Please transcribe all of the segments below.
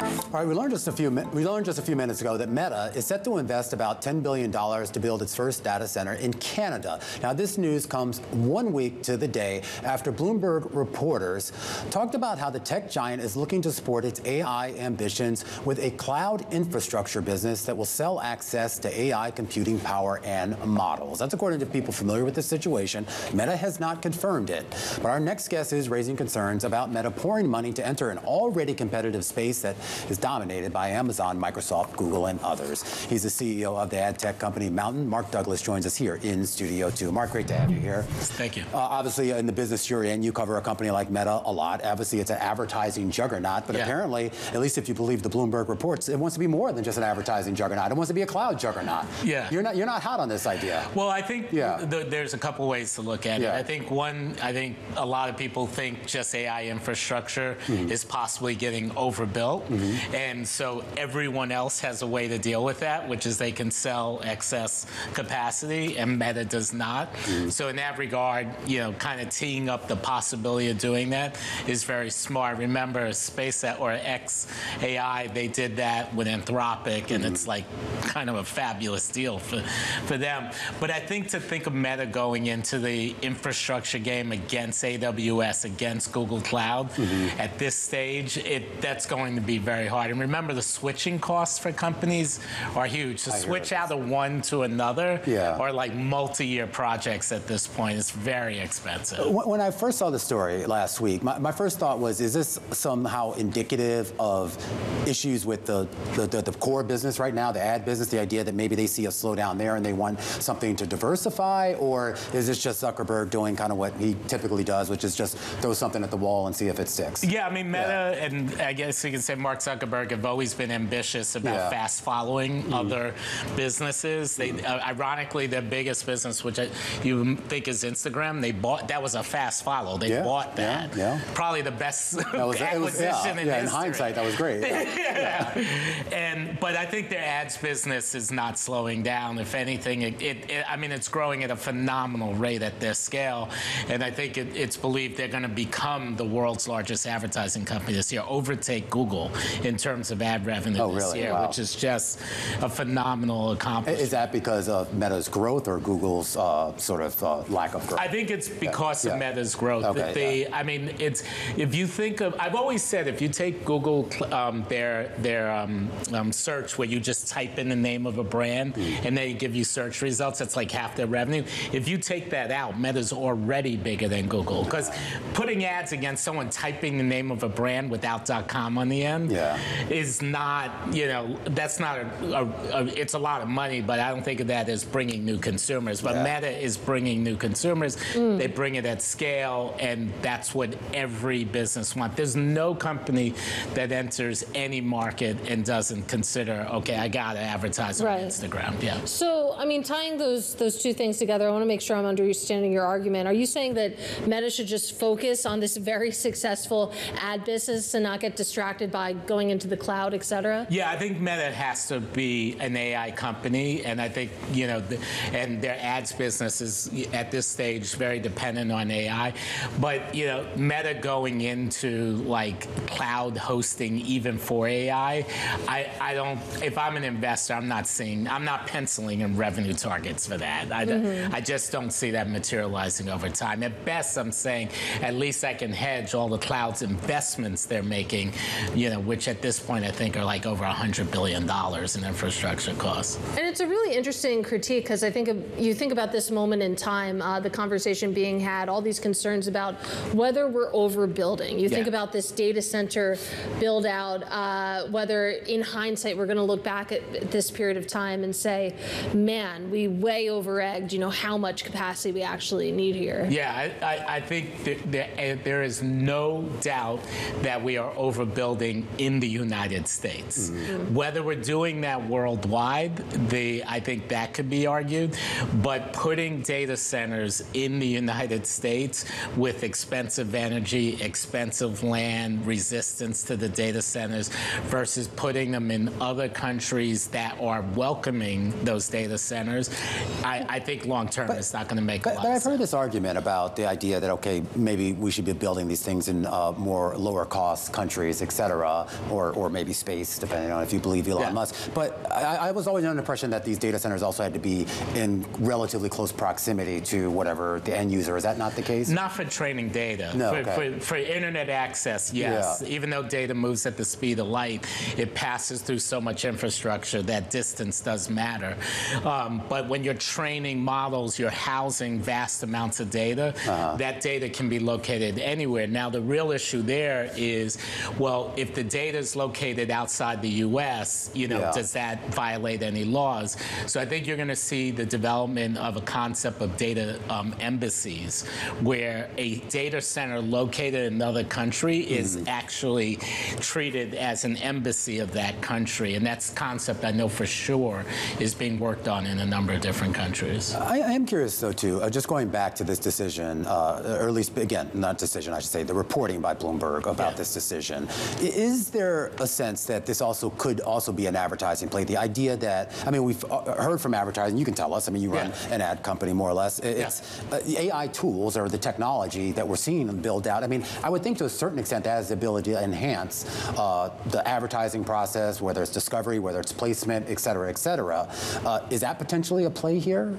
All right, we learned just a few minutes ago that Meta is set to invest about $10 billion to build its first data center in Canada. Now, this news comes 1 week to the day after Bloomberg reporters talked about how the tech giant is looking to support its AI ambitions with a cloud infrastructure business that will sell access to AI computing power and models. That's according to people familiar with the situation. Meta has not confirmed it, but our next guest is raising concerns about Meta pouring money to enter an already competitive space that is dominated by Amazon, Microsoft, Google, and others. He's the CEO of the ad tech company Mountain. Mark Douglas joins us here in Studio 2. Mark, great to have you here. Thank you. Obviously, in the business you're in, you cover a company like Meta a lot. Obviously, it's an advertising juggernaut, but apparently, at least if you believe the Bloomberg reports, it wants to be more than just an advertising juggernaut. It wants to be a cloud juggernaut. Yeah. You're not hot on this idea. Well, I think there's a couple ways to look at it. I think a lot of people think just AI infrastructure is possibly getting overbuilt, and so everyone else has a way to deal with that, which is they can sell excess capacity, and Meta does not. So in that regard, kind of teeing up the possibility of doing that is very smart. Remember, SpaceX or xAI, they did that with Anthropic, and it's like kind of a fabulous deal for them. But I think to think of Meta going into the infrastructure game against AWS, against Google Cloud, at this stage, that's going to be very hard. And remember, the switching costs for companies are huge. To switch out of one to another are like multi-year projects at this point. It's very expensive. When I first saw the story last week, my first thought was, is this somehow indicative of issues with the core business right now, the ad business, the idea that maybe they see a slowdown there and they want something to diversify? Or is this just Zuckerberg doing kind of what he typically does, which is just throw something at the wall and see if it sticks? Yeah, I mean, Meta and I guess you can say Mark Zuckerberg have always been ambitious about fast following other businesses. They, ironically, their biggest business, which you think is Instagram, that was a fast follow. They bought that. Probably the best acquisition in history. In hindsight, that was great. But I think their ads business is not slowing down. If anything, it's growing at a phenomenal rate at their scale. And I think it's believed they're going to become the world's largest advertising company this year, overtake Google in terms of ad revenue this year, which is just a phenomenal accomplishment. Is that because of Meta's growth or Google's sort of lack of growth? I think it's because of Meta's growth. I mean, if you think of, I've always said, if you take Google, their search, where you just type in the name of a brand and they give you search results, that's like half their revenue. If you take that out, Meta's already bigger than Google, because putting ads against someone typing the name of a brand without .com on the end is not, that's not it's a lot of money, but I don't think of that as bringing new consumers. But Meta is bringing new consumers. They bring it at scale, and that's what every business wants. There's no company that enters any market and doesn't consider, okay, I got to advertise on Instagram. So, I mean, tying those two things together, I want to make sure I'm understanding your argument. Are you saying that Meta should just focus on this very successful ad business and not get distracted by going into the cloud, et cetera? Yeah, I think Meta has to be an AI company, and I think, and their ads business is, at this stage, very dependent on AI. But, Meta going into, like, cloud hosting even for AI, I don't, if I'm an investor, I'm not penciling in revenue targets for that. I just don't see that materializing over time. At best, I'm saying, at least I can hedge all the cloud's investments they're making, which at this point I think are like over $100 billion in infrastructure costs. And it's a really interesting critique, because I think you think about this moment in time, the conversation being had, all these concerns about whether we're overbuilding. You think about this data center build out, whether in hindsight we're going to look back at this period of time and say, man, we way over-egged, how much capacity we actually need here. Yeah, I think there is no doubt that we are overbuilding in the United States. Whether we're doing that worldwide, I think that could be argued, but putting data centers in the United States with expensive energy, expensive land, resistance to the data centers, versus putting them in other countries that are welcoming those data centers, I think long-term it's not going to make a lot of sense. But I've heard this argument about the idea that, okay, maybe we should be building these things in more lower-cost countries, et cetera, or maybe space, depending on if you believe Elon Musk. But I was always under the impression that these data centers also had to be in relatively close proximity to whatever the end user. Is that not the case? Not for training data. No, for internet access, yes. Yeah. Even though data moves at the speed of light, it passes through so much infrastructure that distance does matter. But when you're training models, you're housing vast amounts of data. That data can be located anywhere. Now, the real issue there is, well, if the data is located outside the U.S., does that violate any laws? So I think you're going to see the development of a concept of data embassies, where a data center located in another country is actually treated as an embassy of that country. And that's a concept I know for sure is being worked on in a number of different countries. I am curious, though, too, just going back to this decision, or at least, again, not decision, I should say, the reporting by Bloomberg about this decision. Is there a sense that this also could also be an advertising play? The idea that, I mean, we've heard from advertising, you can tell us, I mean, you run an ad company more or less. It's AI tools or the technology that we're seeing them build out. I mean, I would think to a certain extent that has the ability to enhance the advertising process, whether it's discovery, whether it's placement, et cetera, et cetera. Is that potentially a play here?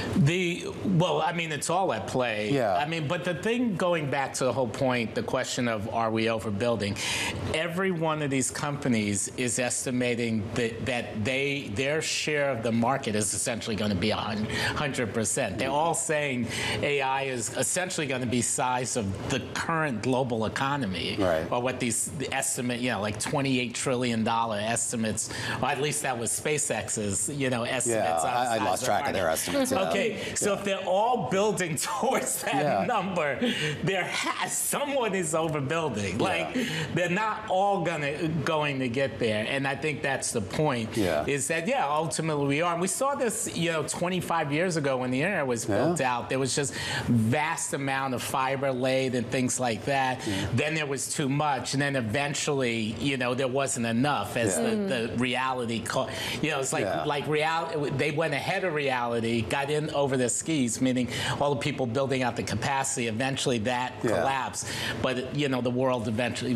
Well, I mean, it's all at play. Yeah. I mean, but the thing, going back to the whole point, the question of are we overbuilding, every one of these companies is estimating that their share of the market is essentially going to be 100%. They're all saying AI is essentially going to be size of the current global economy, or what these estimate, like $28 trillion estimates, or at least that was SpaceX's, estimates. I lost track of their estimates. Okay, so if they're all building towards that number, someone is overbuilding. Like, they're not all going to get there, and I think that's the point. Is that ultimately we are. And we saw this, 25 years ago when the internet was built out. There was just vast amount of fiber laid and things like that. Then there was too much, and then eventually, there wasn't enough as the reality. It's like reality. They went ahead of reality, got in over their skis, meaning all the people building out the capacity. Eventually, that collapsed. But the world eventually,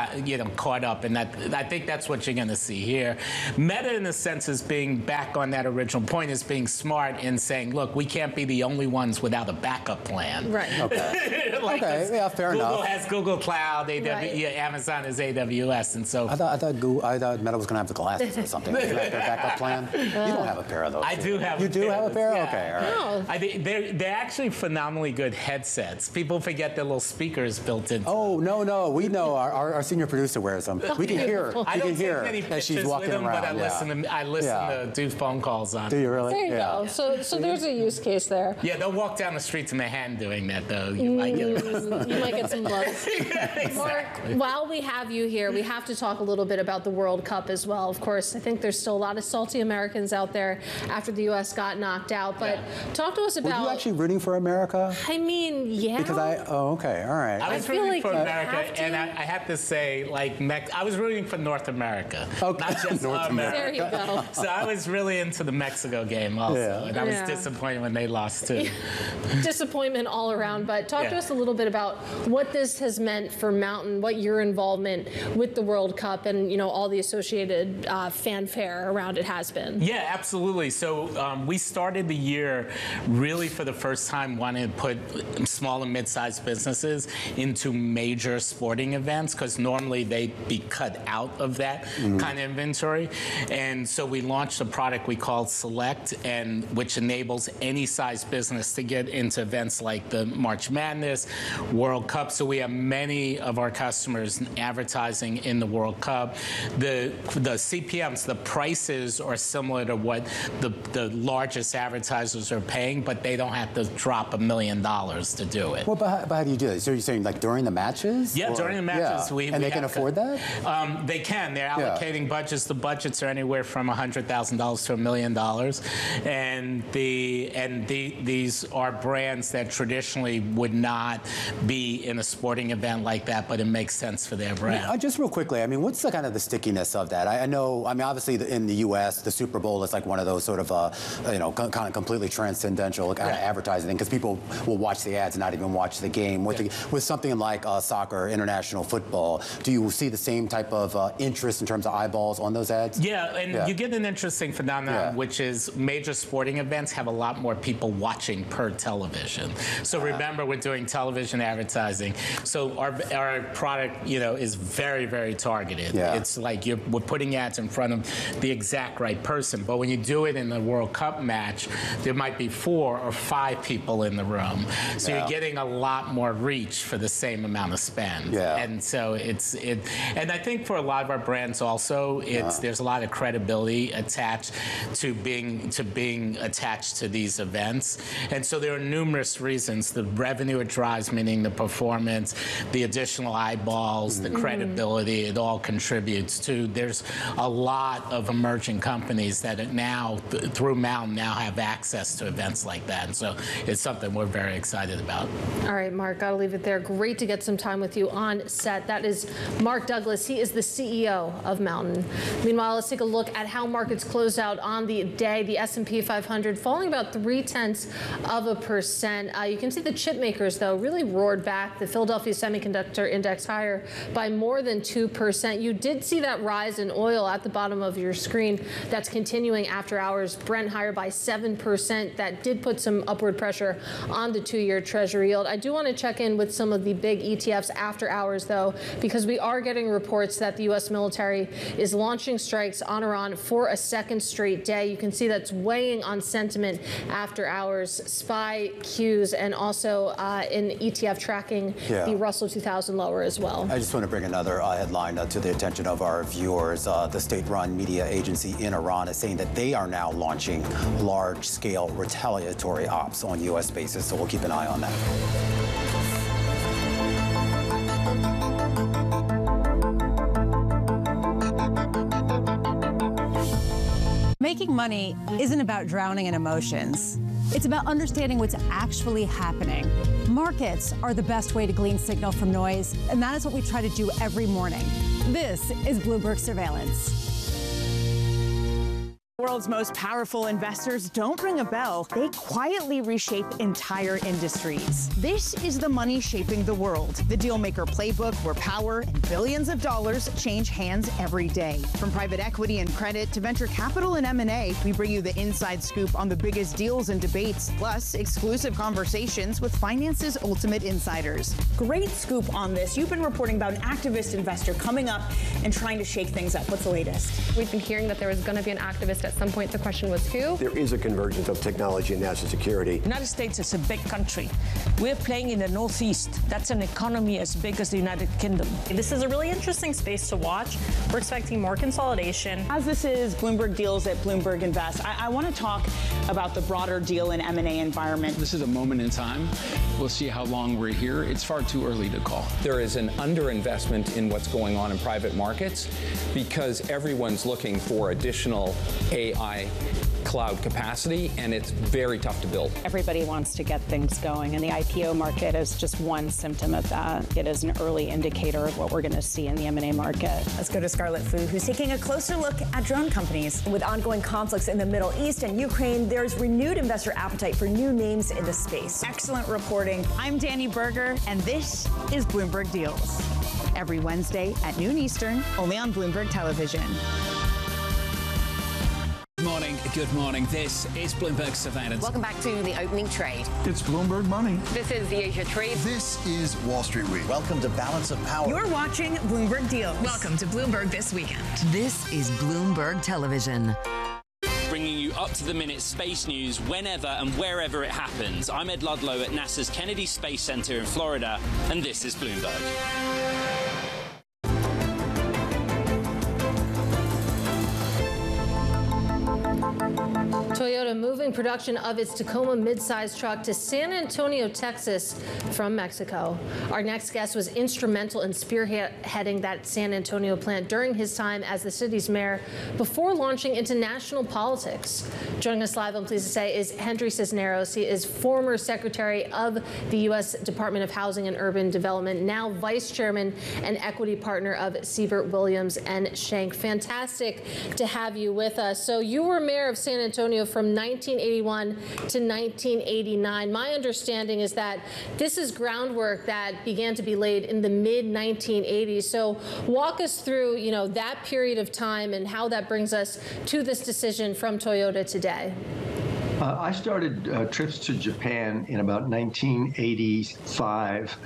caught up, and I think that's what you're going to see here. Meta, in a sense, is being back on that original point, is being smart in saying, look, we can't be the only ones without a backup plan. Right. Okay. Fair Google enough. Google has Google Cloud, Amazon is AWS, and so. I thought Meta was going to have the glasses or something. Is that their backup plan? You don't have a pair of those. I do have. You do have a pair? Yeah. Okay, all right. I think they're actually phenomenally good headsets. People forget the little speakers built in. Oh no, we know our senior producer wears them. We can hear. I don't can hear take many as pictures she's walking with them, around. but I listen to do phone calls on. Do you really? There you go. So there's a use case there. Yeah, they'll walk down the streets in their hand doing that, though. You might get some love. Mark, while we have you here, we have to talk a little bit about the World Cup as well. Of course, I think there's still a lot of salty Americans out there after the U.S. got knocked out. But talk to us about. Were you actually rooting for America? I mean, yeah. Because okay, all right. I was rooting for America, and I have to say, I was rooting for North America, not just North America. There you go. So I was really into the Mexico game also, and I was disappointed when they lost too. Disappointment all around. But talk to us a little bit about what this has meant for Mountain, what your involvement with the World Cup and all the associated fanfare around it has been. Yeah, absolutely. So we started the year really for the first time wanting to put small and mid-sized businesses into major sporting events, because normally they'd be cut out of that kind of inventory. And so we launched a product we called Select, and which enables any size business to get into events like the March Madness, World Cup. So we have many of our customers advertising in the World Cup. The CPMs, the prices are similar to what the largest advertisers are paying, but they don't have to drop $1 million to do it. Well, but how do you do this? So you're saying like during the matches? Yeah, during the matches. And they can afford that? They can. They're allocating budgets. The budgets are anywhere from $100,000 to $1 million. And these are brands that traditionally would not be in a sporting event like that, but it makes sense for their brand. Just real quickly, I mean, what's the kind of the stickiness of that? I know, obviously in the U.S., the Super Bowl is like one of those sort of, kind of completely transcendental kind of advertising thing, because people will watch the ads and not even watch the game. With something like soccer, international football, do you see the same same type of interest in terms of eyeballs on those ads? Yeah, and you get an interesting phenomenon, which is major sporting events have a lot more people watching per television. So remember, we're doing television advertising. So our product, is very, very targeted. Yeah. It's like we're putting ads in front of the exact right person. But when you do it in the World Cup match, there might be 4 or 5 people in the room. So you're getting a lot more reach for the same amount of spend. Yeah. And so and I think for a lot of our brands also, there's a lot of credibility attached to being attached to these events. And so there are numerous reasons. The revenue it drives, meaning the performance, the additional eyeballs, the credibility, it all contributes to. There's a lot of emerging companies that now, through Mountain, now have access to events like that. And so it's something we're very excited about. All right, Mark, gotta leave it there. Great to get some time with you on set. That is Mark Douglas. He is the CEO of Mountain. Meanwhile, let's take a look at how markets closed out on the day. The S&P 500 falling about 0.3%. You can see the chip makers, though, really roared back. The Philadelphia Semiconductor Index higher by more than 2%. You did see that rise in oil at the bottom of your screen. That's continuing after hours. Brent higher by 7%. That did put some upward pressure on the 2-year Treasury yield. I do want to check in with some of the big ETFs after hours, though, because we are getting reports that the U.S. military is launching strikes on Iran for a second straight day. You can see that's weighing on sentiment after hours. SPY cues and also in ETF tracking the Russell 2000 lower as well. I just want to bring another headline to the attention of our viewers. The state-run media agency in Iran is saying that they are now launching large-scale retaliatory ops on U.S. bases, so we'll keep an eye on that. Making money isn't about drowning in emotions. It's about understanding what's actually happening. Markets are the best way to glean signal from noise, and that is what we try to do every morning. This is Bloomberg Surveillance. The world's most powerful investors don't ring a bell. They quietly reshape entire industries. This is the money shaping the world. The Dealmaker Playbook, where power and billions of dollars change hands every day. From private equity and credit to venture capital and M&A, we bring you the inside scoop on the biggest deals and debates, plus exclusive conversations with finance's ultimate insiders. Great scoop on this. You've been reporting about an activist investor coming up and trying to shake things up. What's the latest? We've been hearing that there was going to be an activist at some point. The question was who? There is a convergence of technology and national security. The United States is a big country. We're playing in the Northeast. That's an economy as big as the United Kingdom. This is a really interesting space to watch. We're expecting more consolidation. As this is Bloomberg Deals at Bloomberg Invest, I want to talk about the broader deal and M&A environment. This is a moment in time. We'll see how long we're here. It's far too early to call. There is an underinvestment in what's going on in private markets because everyone's looking for additional AI cloud capacity, and it's very tough to build. Everybody wants to get things going, and the IPO market is just one symptom of that. It is an early indicator of what we're going to see in the M&A market. Let's go to Scarlet Fu, who's taking a closer look at drone companies. With ongoing conflicts in the Middle East and Ukraine, there's renewed investor appetite for new names in the space. Excellent reporting. I'm Danny Berger, and this is Bloomberg Deals. Every Wednesday at noon Eastern, only on Bloomberg Television. Good morning. This is Bloomberg Surveillance. Welcome back to the opening trade. It's Bloomberg Money. This is the Asia Trade. This is Wall Street Week. Welcome to Balance of Power. You're watching Bloomberg Deals. Welcome to Bloomberg This Weekend. This is Bloomberg Television. Bringing you up-to-the-minute space news whenever and wherever it happens. I'm Ed Ludlow at NASA's Kennedy Space Center in Florida, and this is Bloomberg. Toyota moving production of its Tacoma midsize truck to San Antonio, Texas from Mexico. Our next guest was instrumental in spearheading that San Antonio plant during his time as the city's mayor before launching into national politics. Joining us live, I'm pleased to say, is Henry Cisneros. He is former Secretary of the U.S. Department of Housing and Urban Development, now Vice Chairman and Equity Partner of Siebert Williams and Shank. Fantastic to have you with us. So you were mayor of San Antonio from 1981 to 1989. My understanding is that this is groundwork that began to be laid in the mid-1980s. So walk us through, that period of time and how that brings us to this decision from Toyota today. I started trips to Japan in about 1985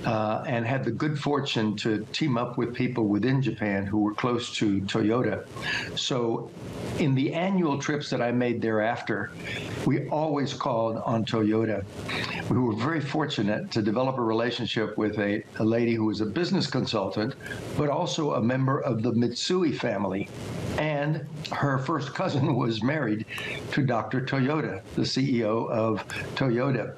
and had the good fortune to team up with people within Japan who were close to Toyota. So in the annual trips that I made thereafter, we always called on Toyota. We were very fortunate to develop a relationship with a lady who was a business consultant, but also a member of the Mitsui family. And her first cousin was married to Dr. Toyota, the CEO of Toyota.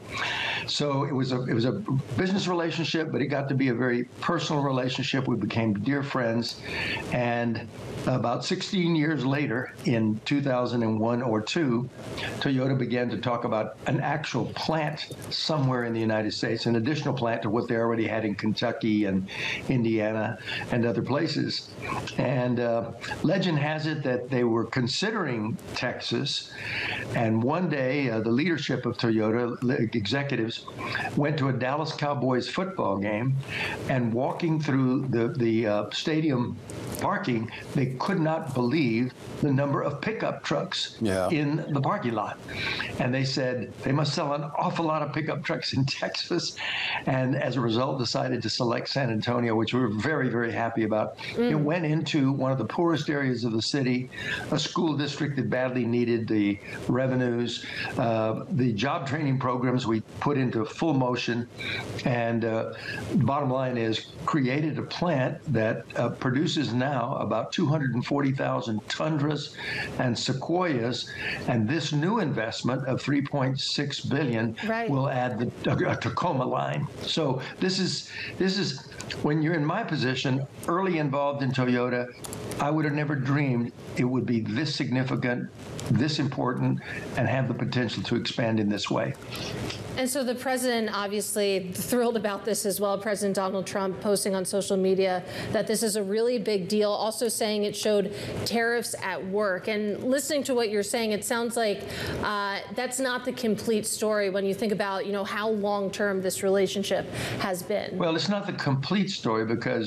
So it was a business relationship, but it got to be a very personal relationship. We became dear friends. And about 16 years later, in 2001 or 2, Toyota began to talk about an actual plant somewhere in the United States, an additional plant to what they already had in Kentucky and Indiana and other places. And legend has it that they were considering Texas. And one day, the leadership of Toyota executives went to a Dallas Cowboys football game, and walking through the stadium parking, they could not believe the number of pickup trucks in the parking lot. And they said they must sell an awful lot of pickup trucks in Texas. And as a result, decided to select San Antonio, which we were very, very happy about. It went into one of the poorest areas of the city, a school district that badly needed the revenues, the job training programs we put into full motion. And bottom line is created a plant that produces now about 240,000 tundras and sequoias, and this new investment of $3.6 billion will add the Tacoma line. So this is when you're in my position, early involved in Toyota, I would have never dreamed it would be this significant, this important, and have the potential to expand in this way. And so the president obviously thrilled about this as well. President Donald Trump posting on social media that this is a really big deal, also saying it showed tariffs at work. And listening to what you're saying, it sounds like that's not the complete story when you think about, how long-term this relationship has been. Well, it's not the complete story because